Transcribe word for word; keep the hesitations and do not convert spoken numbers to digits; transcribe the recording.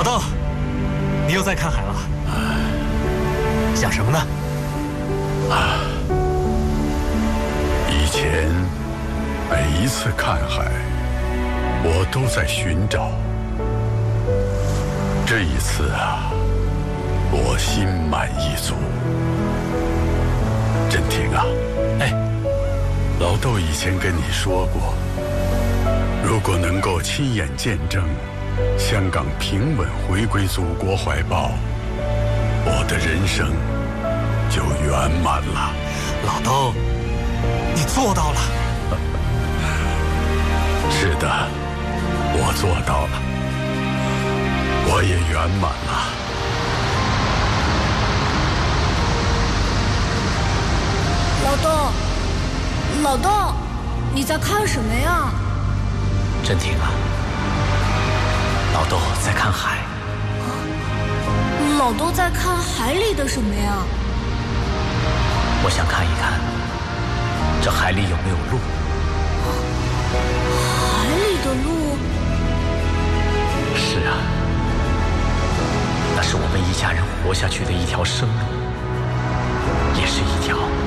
豆，你又在看海了？想什么呢？ 啊，以前每一次看海，我都在寻找。这一次啊，我心满意足。振廷啊， 哎， 老豆以前跟你说过，如果能够亲眼见证香港平稳回归祖国怀抱，我的人生就圆满了。 老豆，你做到了。 是的，我做到了，我也圆满了。 老豆，老豆，你在看什么呀？ 振廷啊，老豆在看海。 啊，老豆在看海里的什么呀？ 我想看一看，这海里有没有路。 海里的路？ 是啊，那是我们一家人活下去的一条生路，也是一条